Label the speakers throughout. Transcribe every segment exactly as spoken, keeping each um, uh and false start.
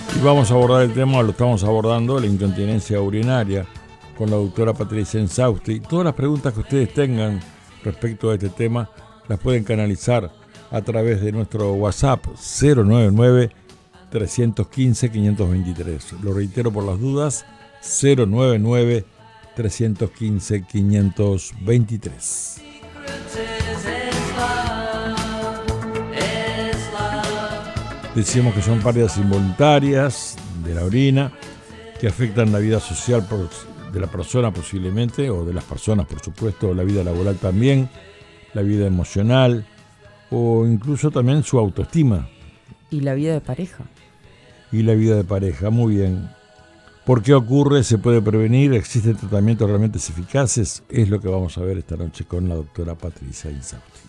Speaker 1: Y vamos a abordar el tema, lo estamos abordando, la incontinencia urinaria, con la doctora Patricia Insausti. Todas las preguntas que ustedes tengan respecto a este tema las pueden canalizar a través de nuestro WhatsApp cero noventa y nueve, tres uno cinco, cinco dos tres. Lo reitero por las dudas, cero noventa y nueve, tres uno cinco, cinco dos tres. Decíamos que son pérdidas involuntarias de la orina que afectan la vida social de la persona posiblemente, o de las personas por supuesto, la vida laboral también, la vida emocional o incluso también su autoestima.
Speaker 2: Y la vida de pareja.
Speaker 1: Y la vida de pareja, muy bien. ¿Por qué ocurre? ¿Se puede prevenir? ¿Existen tratamientos realmente eficaces? Es lo que vamos a ver esta noche con la doctora Patricia Insausti.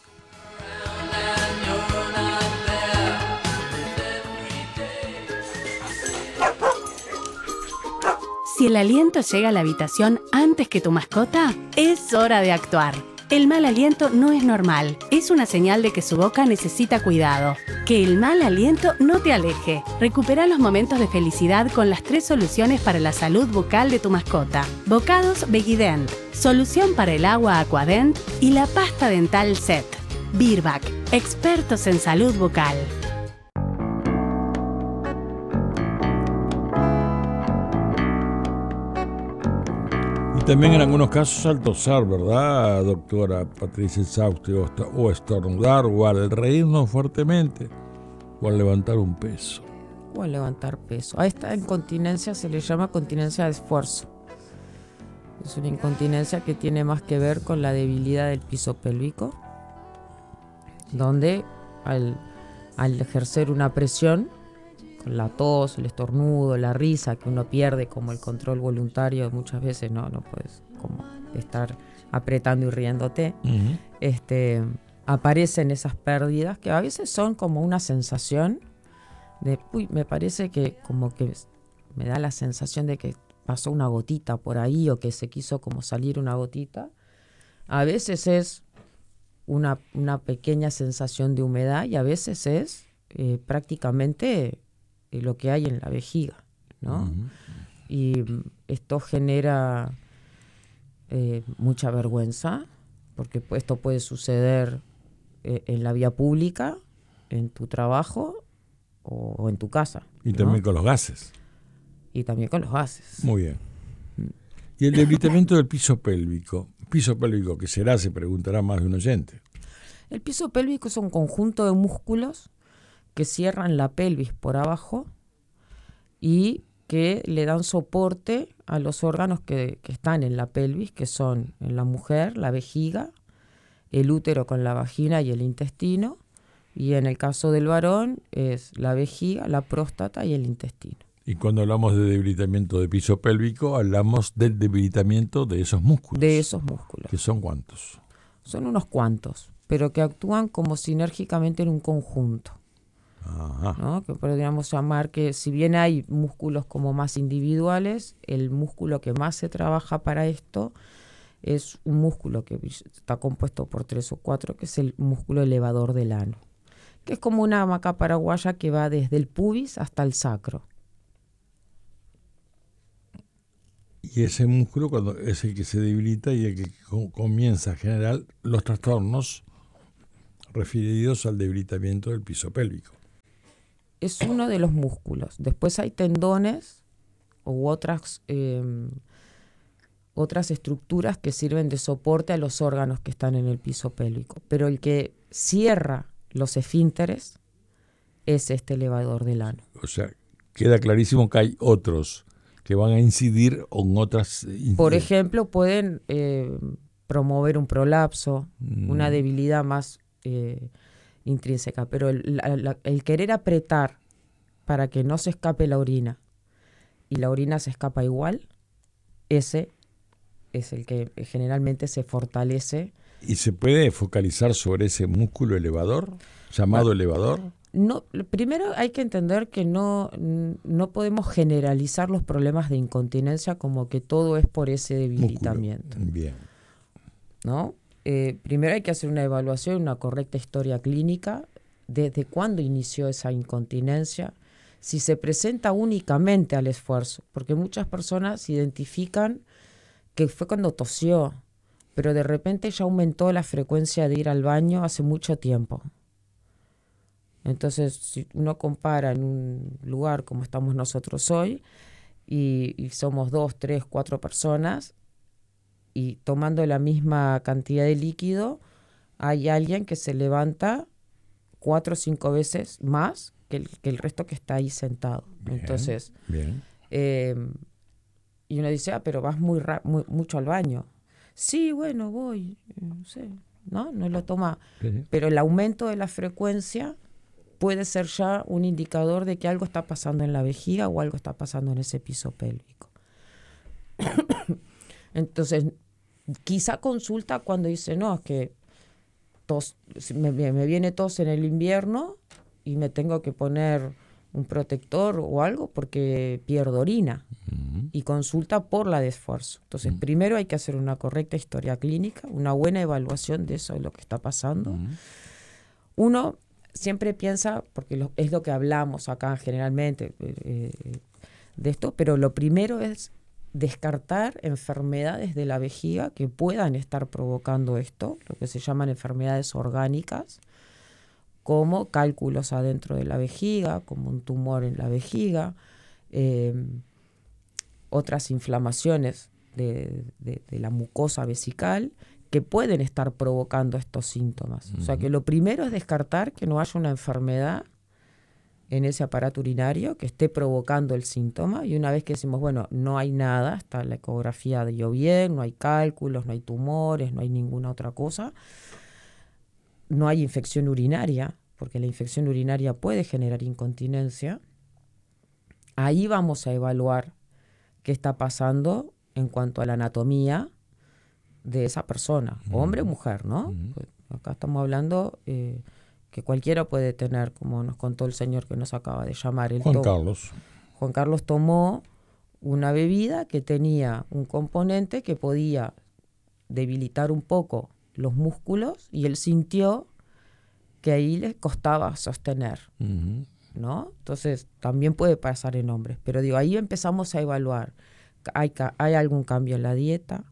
Speaker 3: Si el aliento llega a la habitación antes que tu mascota, es hora de actuar. El mal aliento no es normal, es una señal de que su boca necesita cuidado. Que el mal aliento no te aleje. Recupera los momentos de felicidad con las tres soluciones para la salud bucal de tu mascota. Bocados Vegident, solución para el agua Aquadent y la pasta dental Set. Virbac, expertos en salud bucal.
Speaker 1: También en algunos casos al tosar, ¿verdad, doctora Patricia Insausti? O estornudar, o al reírnos fuertemente, o al levantar un peso.
Speaker 2: O al levantar peso. A esta incontinencia se le llama continencia de esfuerzo. Es una incontinencia que tiene más que ver con la debilidad del piso pélvico, donde al, al ejercer una presión, con la tos, el estornudo, la risa, que uno pierde como el control voluntario, muchas veces no, no puedes como estar apretando y riéndote, uh-huh. este, aparecen esas pérdidas que a veces son como una sensación de, uy, me parece que como que me da la sensación de que pasó una gotita por ahí o que se quiso como salir una gotita. A veces es una, una pequeña sensación de humedad y a veces es eh, prácticamente lo que hay en la vejiga, ¿no? Uh-huh. Y esto genera eh, mucha vergüenza, porque esto puede suceder eh, en la vía pública, en tu trabajo o, o en tu casa.
Speaker 1: Y
Speaker 2: ¿no?
Speaker 1: también con los gases.
Speaker 2: Y también con los gases.
Speaker 1: Muy bien. Y el debilitamiento del piso pélvico. ¿Piso pélvico qué será? Se preguntará más de un oyente.
Speaker 2: El piso pélvico es un conjunto de músculos que cierran la pelvis por abajo y que le dan soporte a los órganos que, que están en la pelvis, que son en la mujer, la vejiga, el útero con la vagina y el intestino, y en el caso del varón es la vejiga, la próstata y el intestino.
Speaker 1: Y cuando hablamos de debilitamiento de piso pélvico, hablamos del debilitamiento de esos músculos.
Speaker 2: De esos músculos.
Speaker 1: ¿Que son cuántos?
Speaker 2: Son unos cuantos, pero que actúan como sinérgicamente en un conjunto.
Speaker 1: Ajá.
Speaker 2: ¿No? Que podríamos llamar que si bien hay músculos como más individuales, el músculo que más se trabaja para esto es un músculo que está compuesto por tres o cuatro, que es el músculo elevador del ano, que es como una hamaca paraguaya que va desde el pubis hasta el sacro.
Speaker 1: Y ese músculo cuando es el que se debilita y el que comienza a generar los trastornos referidos al debilitamiento del piso pélvico.
Speaker 2: Es uno de los músculos. Después hay tendones u otras, eh, otras estructuras que sirven de soporte a los órganos que están en el piso pélvico. Pero el que cierra los esfínteres es este elevador del ano.
Speaker 1: O sea, queda clarísimo que hay otros que van a incidir en otras...
Speaker 2: Por ejemplo, pueden eh, promover un prolapso, mm. una debilidad más... Eh, intrínseca, pero el, la, la, el querer apretar para que no se escape la orina y la orina se escapa igual, ese es el que generalmente se fortalece.
Speaker 1: ¿Y se puede focalizar sobre ese músculo elevador, llamado bueno, elevador?
Speaker 2: No, primero hay que entender que no, no podemos generalizar los problemas de incontinencia como que todo es por ese debilitamiento.
Speaker 1: Músculo. Bien.
Speaker 2: ¿No? Eh, primero hay que hacer una evaluación, una correcta historia clínica, desde cuándo inició esa incontinencia, Si se presenta únicamente al esfuerzo, porque muchas personas identifican que fue cuando tosió, pero de repente ya aumentó la frecuencia de ir al baño hace mucho tiempo. Entonces, si uno compara en un lugar como estamos nosotros hoy, y, y somos dos, tres, cuatro personas, y tomando la misma cantidad de líquido, hay alguien que se levanta cuatro o cinco veces más que el, que el resto que está ahí sentado.
Speaker 1: Bien,
Speaker 2: Entonces,
Speaker 1: bien.
Speaker 2: Eh, y uno dice, ah, pero vas muy, ra- muy mucho al baño. Sí, bueno, voy, no sé, ¿no? No lo toma.
Speaker 1: Sí, sí.
Speaker 2: Pero el aumento de la frecuencia puede ser ya un indicador de que algo está pasando en la vejiga o algo está pasando en ese piso pélvico. Entonces, quizá consulta cuando dice, no, es que tos, me, me viene tos en el invierno y me tengo que poner un protector o algo porque pierdo orina.
Speaker 1: Ujú.
Speaker 2: Y consulta por la de esfuerzo. Entonces,
Speaker 1: Mm.
Speaker 2: primero hay que hacer una correcta historia clínica, una buena evaluación de eso, de lo que está pasando.
Speaker 1: Ujú.
Speaker 2: Uno siempre piensa, porque lo, es lo que hablamos acá generalmente eh, de esto, pero lo primero es descartar enfermedades de la vejiga que puedan estar provocando esto, lo que se llaman enfermedades orgánicas, como cálculos adentro de la vejiga, como un tumor en la vejiga, eh, otras inflamaciones de, de, de la mucosa vesical que pueden estar provocando estos síntomas. Uh-huh. O sea que lo primero es descartar que no haya una enfermedad en ese aparato urinario que esté provocando el síntoma, y una vez que decimos, bueno, no hay nada, está la ecografía dio bien, no hay cálculos, no hay tumores, no hay ninguna otra cosa, no hay infección urinaria, porque la infección urinaria puede generar incontinencia, ahí vamos a evaluar qué está pasando en cuanto a la anatomía de esa persona, uh-huh. hombre o mujer, ¿no? Uh-huh. Pues acá estamos hablando eh, que cualquiera puede tener, como nos contó el señor que nos acaba de llamar. El
Speaker 1: Juan
Speaker 2: to-
Speaker 1: Carlos.
Speaker 2: Juan Carlos tomó una bebida que tenía un componente que podía debilitar un poco los músculos y él sintió que ahí le costaba sostener, uh-huh. ¿no? Entonces, también puede pasar en hombres. Pero digo, ahí empezamos a evaluar. ¿Hay, hay algún cambio en la dieta?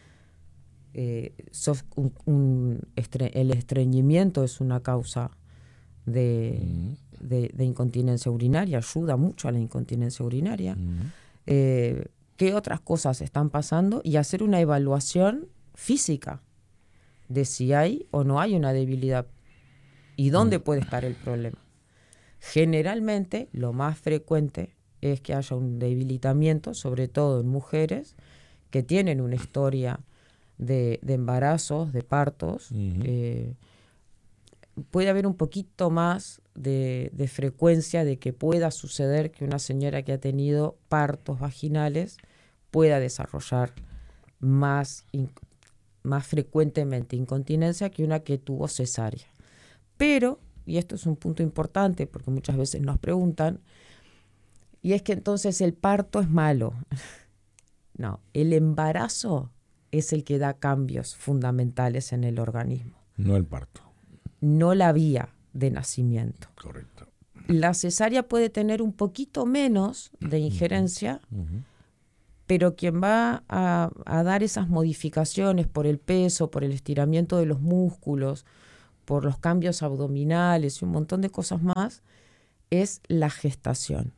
Speaker 2: Eh, soft, un, un estre, el estreñimiento es una causa de, uh-huh. de, de incontinencia urinaria, ayuda mucho a la incontinencia urinaria. Uh-huh. Eh, ¿Qué otras cosas están pasando? Y hacer una evaluación física de si hay o no hay una debilidad y dónde uh-huh. puede estar el problema. Generalmente, lo más frecuente es que haya un debilitamiento, sobre todo en mujeres que tienen una historia de, de embarazos, de partos. Uh-huh. Eh, puede haber un poquito más de, de frecuencia de que pueda suceder que una señora que ha tenido partos vaginales pueda desarrollar más, in, más frecuentemente incontinencia que una que tuvo cesárea. Pero, y esto es un punto importante porque muchas veces nos preguntan, y es que entonces el parto es malo. No, el embarazo es el que da cambios fundamentales en el organismo.
Speaker 1: No el parto.
Speaker 2: No la vía de nacimiento.
Speaker 1: Correcto.
Speaker 2: La cesárea puede tener un poquito menos de injerencia, uh-huh. pero quien va a, a dar esas modificaciones por el peso, por el estiramiento de los músculos, por los cambios abdominales y un montón de cosas más, es la gestación.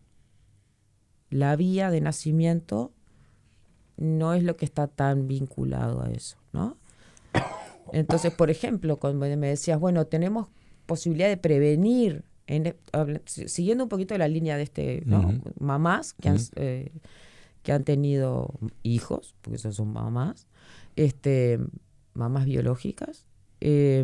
Speaker 2: La vía de nacimiento no es lo que está tan vinculado a eso, ¿no? Entonces, por ejemplo, cuando me decías, bueno, tenemos posibilidad de prevenir, en, siguiendo un poquito la línea de este, ¿no? Uh-huh. Mamás que, uh-huh. han, eh, que han tenido hijos, porque esos son mamás, este, mamás biológicas, eh,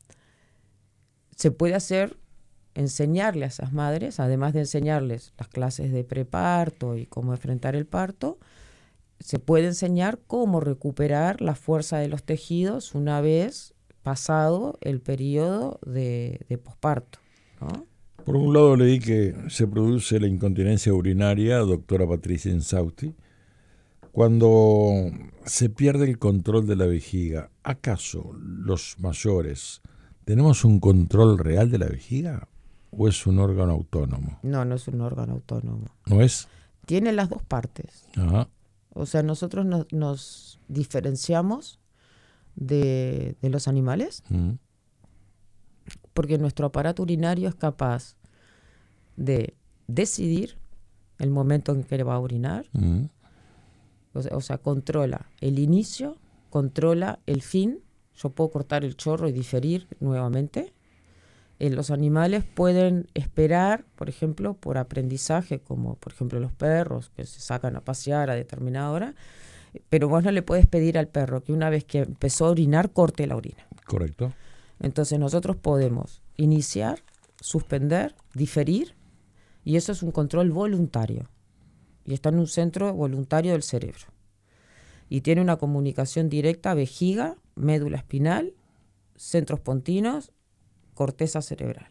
Speaker 2: se puede hacer, enseñarle a esas madres, además de enseñarles las clases de preparto y cómo enfrentar el parto, se puede enseñar cómo recuperar la fuerza de los tejidos una vez pasado el periodo de, de posparto, ¿no?
Speaker 1: Por un lado leí que se produce la incontinencia urinaria, doctora Patricia Insausti, cuando se pierde el control de la vejiga. ¿Acaso los mayores tenemos un control real de la vejiga? o es un órgano autónomo?
Speaker 2: No, no es un órgano autónomo.
Speaker 1: ¿No es?
Speaker 2: Tiene las dos partes.
Speaker 1: Ajá.
Speaker 2: O sea, nosotros no, nos diferenciamos de, de los animales
Speaker 1: Mm.
Speaker 2: porque nuestro aparato urinario es capaz de decidir el momento en que va a orinar.
Speaker 1: Mm.
Speaker 2: O sea, o sea, controla el inicio, controla el fin. Yo puedo cortar el chorro y diferir nuevamente. Eh, los animales pueden esperar, por ejemplo, por aprendizaje, como por ejemplo los perros que se sacan a pasear a determinada hora, pero vos no le puedes pedir al perro que una vez que empezó a orinar, corte la orina.
Speaker 1: Correcto.
Speaker 2: Entonces nosotros podemos iniciar, suspender, diferir, y eso es un control voluntario. Y está en un centro voluntario del cerebro. Y tiene una comunicación directa vejiga, médula espinal, centros pontinos, corteza cerebral.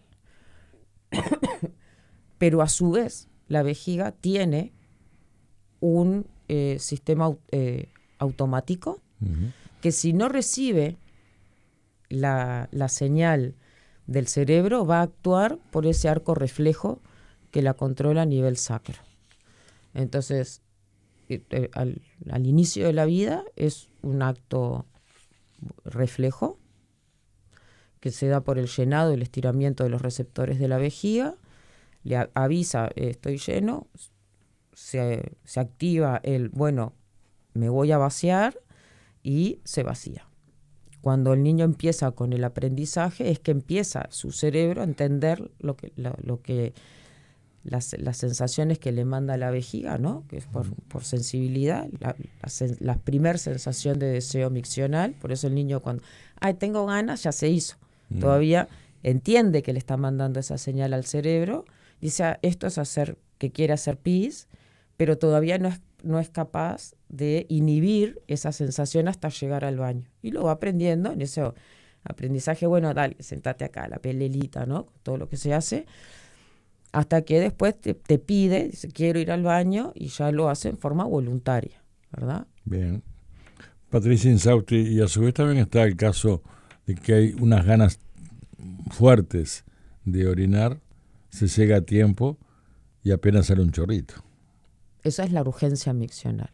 Speaker 2: Pero a su vez, la vejiga tiene un eh, sistema eh, automático
Speaker 1: Uh-huh.
Speaker 2: que si no recibe la, la señal del cerebro, va a actuar por ese arco reflejo que la controla a nivel sacro. Entonces, eh, al, al inicio de la vida es un acto reflejo que se da por el llenado y el estiramiento de los receptores de la vejiga. Le a, avisa, eh, estoy lleno, se, se activa el, bueno, me voy a vaciar, y se vacía. Cuando el niño empieza con el aprendizaje es que empieza su cerebro a entender lo que, lo, lo que las, las sensaciones que le manda la vejiga, ¿no? Que es por, por sensibilidad, la, la, la primer sensación de deseo miccional. Por eso el niño cuando, ay, tengo ganas, ya se hizo. Mm. Todavía entiende que le está mandando esa señal al cerebro. Dice, ah, esto es hacer, que quiere hacer pis, pero todavía no es, no es capaz de inhibir esa sensación hasta llegar al baño. Y lo va aprendiendo en ese aprendizaje, bueno, dale, sentate acá, la pelelita, ¿no? Todo lo que se hace, hasta que después te, te pide, dice, quiero ir al baño, y ya lo hace en forma voluntaria, ¿verdad?
Speaker 1: Bien. Patricia Insausti, y a su vez también está el caso de que hay unas ganas fuertes de orinar, se llega a tiempo y apenas sale un chorrito.
Speaker 2: Esa es la urgencia miccional.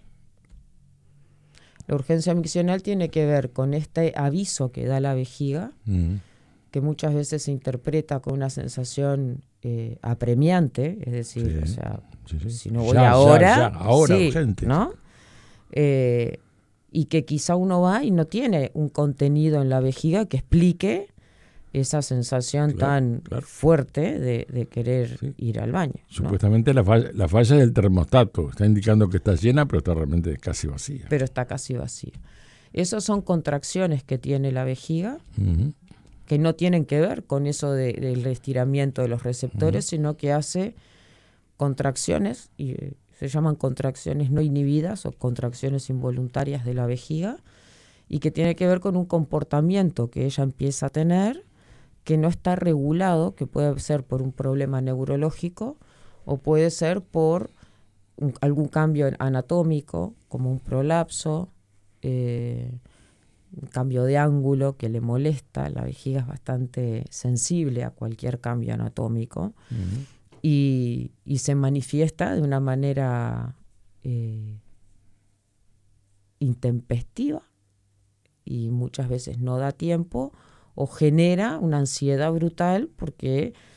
Speaker 2: La urgencia miccional tiene que ver con este aviso que da la vejiga, uh-huh. que muchas veces se interpreta con una sensación eh, apremiante, es decir,
Speaker 1: sí,
Speaker 2: o sea,
Speaker 1: sí, sí.
Speaker 2: si no voy
Speaker 1: ya,
Speaker 2: ahora,
Speaker 1: ya, ya, ahora
Speaker 2: sí,
Speaker 1: urgente.
Speaker 2: ¿no? Eh, y que quizá uno va y no tiene un contenido en la vejiga que explique esa sensación
Speaker 1: claro,
Speaker 2: tan
Speaker 1: claro.
Speaker 2: fuerte de, de querer sí. ir al baño, ¿no?
Speaker 1: Supuestamente la falla, la falla del termostato, está indicando que está llena, pero está realmente casi vacía.
Speaker 2: Pero está casi vacía. Esas son contracciones que tiene la vejiga, uh-huh. que no tienen que ver con eso de, del estiramiento de los receptores, uh-huh. sino que hace contracciones, y eh, se llaman contracciones no inhibidas o contracciones involuntarias de la vejiga, y que tiene que ver con un comportamiento que ella empieza a tener, que no está regulado, que puede ser por un problema neurológico o puede ser por un, algún cambio anatómico, como un prolapso, eh, un cambio de ángulo que le molesta. La vejiga es bastante sensible a cualquier cambio anatómico, uh-huh. y, y se manifiesta de una manera eh, intempestiva y muchas veces no da tiempo, o genera una ansiedad brutal porque